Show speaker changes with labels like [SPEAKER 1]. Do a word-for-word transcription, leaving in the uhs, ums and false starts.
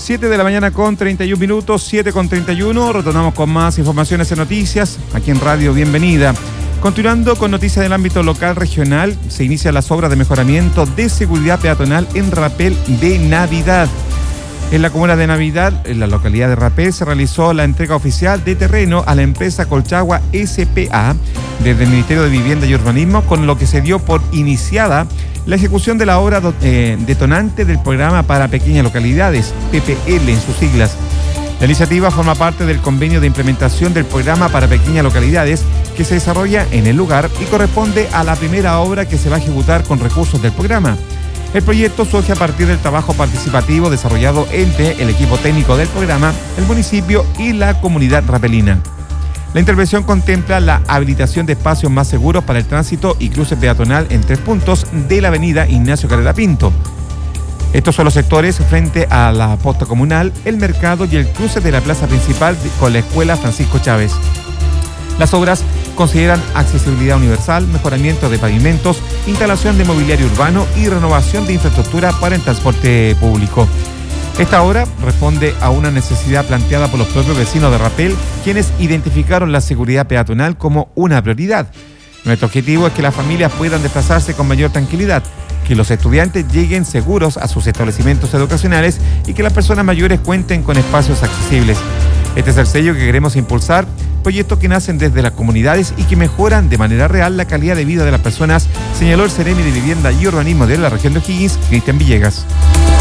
[SPEAKER 1] siete de la mañana con treinta y un minutos, siete con treinta y uno. Retornamos con más informaciones y noticias aquí en Radio Bienvenida. Continuando con noticias del ámbito local regional, se inician las obras de mejoramiento de seguridad peatonal en Rapel de Navidad. En la comuna de Navidad, en la localidad de Rapel, se realizó la entrega oficial de terreno a la empresa Colchagua S P A desde el Ministerio de Vivienda y Urbanismo, con lo que se dio por iniciada la ejecución de la obra eh, detonante del programa para pequeñas localidades, P P L en sus siglas. La iniciativa forma parte del convenio de implementación del programa para pequeñas localidades que se desarrolla en el lugar y corresponde a la primera obra que se va a ejecutar con recursos del programa. El proyecto surge a partir del trabajo participativo desarrollado entre el equipo técnico del programa, el municipio y la comunidad rapelina. La intervención contempla la habilitación de espacios más seguros para el tránsito y cruce peatonal en tres puntos de la avenida Ignacio Carrera Pinto. Estos son los sectores frente a la posta comunal, el mercado y el cruce de la plaza principal con la escuela Francisco Chávez. Las obras consideran accesibilidad universal, mejoramiento de pavimentos, instalación de mobiliario urbano y renovación de infraestructura para el transporte público. Esta obra responde a una necesidad planteada por los propios vecinos de Rapel, quienes identificaron la seguridad peatonal como una prioridad. Nuestro objetivo es que las familias puedan desplazarse con mayor tranquilidad, que los estudiantes lleguen seguros a sus establecimientos educacionales y que las personas mayores cuenten con espacios accesibles. Este es el sello que queremos impulsar, proyectos que nacen desde las comunidades y que mejoran de manera real la calidad de vida de las personas, señaló el Seremi de Vivienda y Urbanismo de la región de O'Higgins, Cristian Villegas.